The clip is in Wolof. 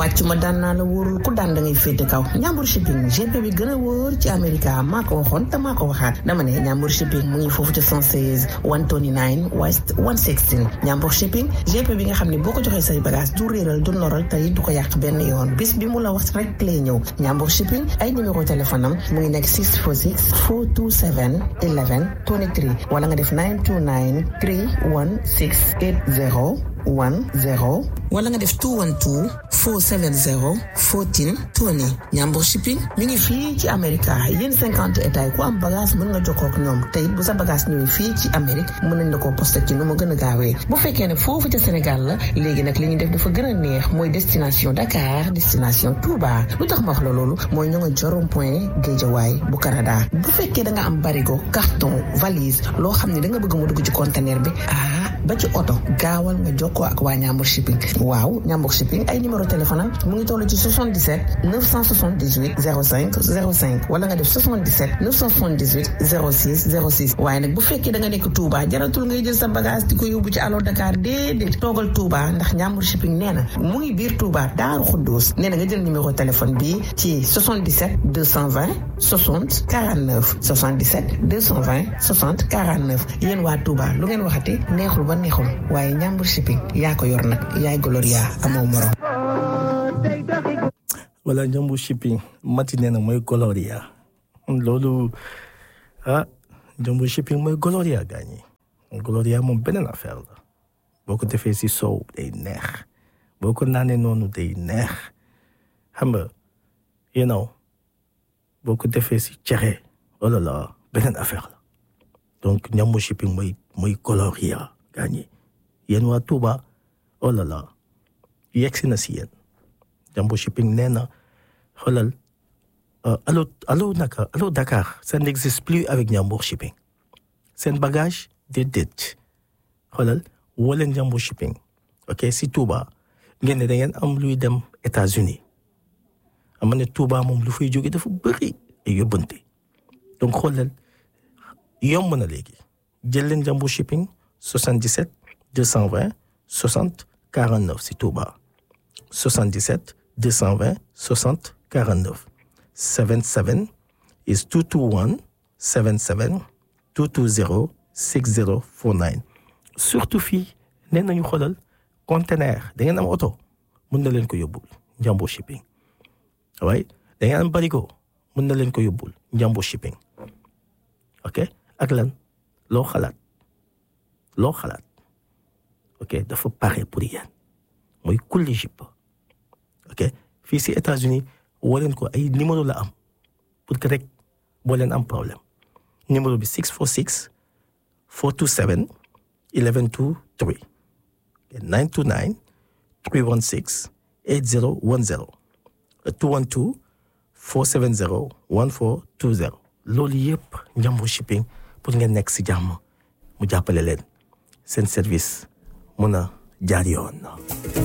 wàcc ma daan naa la wóorul ku daan da ngay féete kaw Njambur shipping GP bi gën a wóor ci Amérique maa ko waxoon te maa ko waxaat dama ne Njambur shipping mu ngi foofu ci 116 129 West 116 Njambur shipping GP bi nga xam ne boo ko joxee say bagage du réeral du noral tey du ko yàq benn yoon bis bi mu la wax rek lay ñëw Njambur shipping ay numéro téléphone am mu ngi nekk 646 427 11 23 wala nga def 929 316 8010 wala nga def 212 470 14 20 Njambur shipping mi ngi fii ci Amérique yéen 50 états yi ku am bagage mën nga jokkoo ak ñoom tey bu sa bagage ñëwee fii ci Amérique mën nañ la ko posté ci nu mu gën a gaawee bu fekkee ne foofu ca Sénégal la léegi nag li ñu def dafa gën a neex mooy destination Dakar destination Touba lu tax ma wax la loolu mooy ñu nga jorom point Guédiawaye bu Canada bu fekkee da nga am barigo carton valise loo xam ne da nga bëgg mu dugg ci conteneur bi ba ci oto gaawal nga jokkoo ak waa Njambur shipping waaw Njambur shipping ay numéro téléphone am mu ngi toll ci 77 978 05 05 wala nga def 77 978 06 06 waaye nag bu fekkee da nga nekk Touba jaratul ngay jël sa bagage di ko yóbbu ci Allo Dakar déedéet toogal Touba ndax Njambur shipping nee na mu ngi biir Touba Daaru Xuddoos nee na nga jël numéro téléphone bi ci 77 220 60 49 77 220 60 49 yéen waa Touba lu ngeen waxati neexul ba neexul waaye Njambur shipping yaa ko yor nag yaay Gloria amoo morom. wala Njambur shipping matinée na mooy Gloria loolu Njambur shipping mooy Gloria gaañi Gloria moom beneen affaire la boo ko defee si soow day neex boo ko naanee noonu day neex xam nga boo ko defee si cere oh là là beneen affaire la donc Njambur shipping mooy Gloria gaañi yéen waa Touba oh là là yegsi na si yéen Njambur shipping nee na xoolal allo Dakar ça n'existe plus avec Njambur shipping seen bagage déedéet xoolal woo leen Njambur shipping ok si Touba ngeen ne da ngeen am luy dem États-Unis ama ne Touba moom lu fay jóge dafa bëri ay yóbbante donc xoolal yomb na léegi jël leen Njambur shipping 77 220 60 49 si Touba 77 220 60 49 77 is 221 77 220 6049 surtout fii nee nañu xoolal conteneur da ngeen am oto mën na leen ko yóbbul Njambur shipping waaye da ngeen am barigo mën na leen ko yóbbul Njambur shipping ok ak lan loo xalaat ok dafa pare pour yéen mooy kulli jip ok fii si États-Unis woo leen ko ay numéro la am pour que rek boo leen am problème numéro bi 646 427 1123 929 316 8010 212 470 1420 loolu yëpp Njambur shipping pour ngeen nekk si jàmm mu jàppale leen seen service mun a jaar yoon